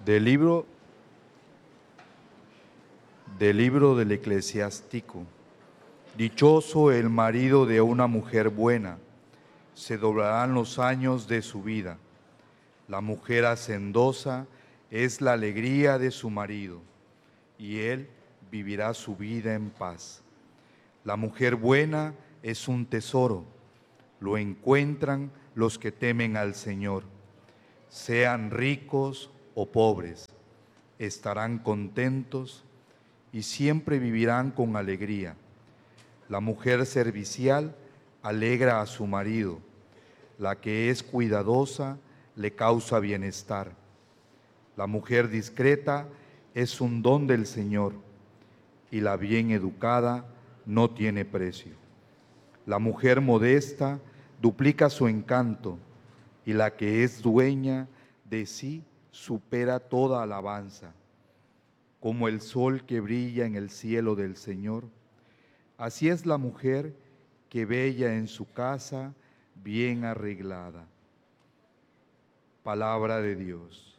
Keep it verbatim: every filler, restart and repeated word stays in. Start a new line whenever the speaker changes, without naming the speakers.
Del libro, del libro del Eclesiástico. Dichoso el marido de una mujer buena, se doblarán los años de su vida. La mujer hacendosa es la alegría de su marido, y él vivirá su vida en paz. La mujer buena es un tesoro, lo encuentran los que temen al Señor. Sean ricos o pobres, estarán contentos y siempre vivirán con alegría. La mujer servicial alegra a su marido, la que es cuidadosa le causa bienestar. La mujer discreta es un don del Señor, y la bien educada no tiene precio. La mujer modesta duplica su encanto, y la que es dueña de sí supera toda alabanza. Como el sol que brilla en el cielo del Señor, así es la mujer que bella en su casa, bien arreglada. Palabra de Dios.